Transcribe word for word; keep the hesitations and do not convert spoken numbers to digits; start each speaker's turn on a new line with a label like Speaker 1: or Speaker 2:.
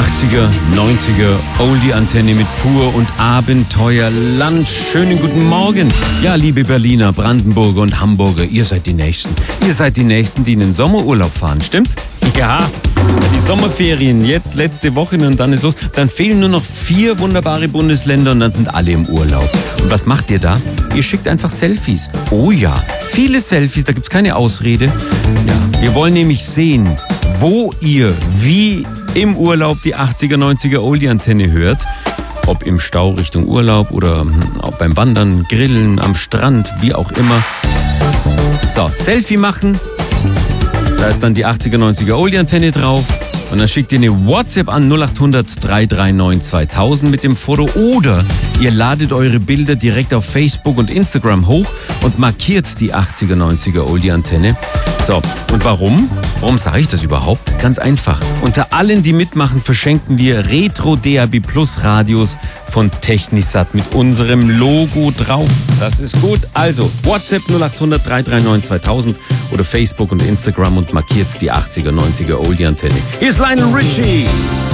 Speaker 1: achtziger, neunziger Oldie-Antenne mit Pur und Abenteuerland. Schönen guten Morgen. Ja, liebe Berliner, Brandenburger und Hamburger, ihr seid die Nächsten. Ihr seid die Nächsten, die in den Sommerurlaub fahren, stimmt's? Ja, die Sommerferien, jetzt letzte Woche und dann ist los. Dann fehlen nur noch vier wunderbare Bundesländer und dann sind alle im Urlaub. Und was macht ihr da? Ihr schickt einfach Selfies. Oh ja, viele Selfies, da gibt's keine Ausrede. Ja, wir wollen nämlich sehen, wo ihr wie im Urlaub die achtziger, neunziger Oldie-Antenne hört. Ob im Stau Richtung Urlaub oder auch beim Wandern, Grillen, am Strand, wie auch immer. So, Selfie machen. Da ist dann die achtziger, neunziger Oldie-Antenne drauf. Und dann schickt ihr eine WhatsApp an null acht hundert, drei drei neun, zweitausend mit dem Foto. Oder ihr ladet eure Bilder direkt auf Facebook und Instagram hoch und markiert die achtziger, neunziger Oldie-Antenne. So, und warum? Warum sage ich das überhaupt? Ganz einfach. Unter allen, die mitmachen, verschenken wir Retro D A B Plus Radios von Technisat mit unserem Logo drauf. Das ist gut. Also, WhatsApp null acht hundert, drei drei neun, zweitausend oder Facebook und Instagram und markiert die achtziger, neunziger Oldie-Antenne. Hier ist Lionel Richie.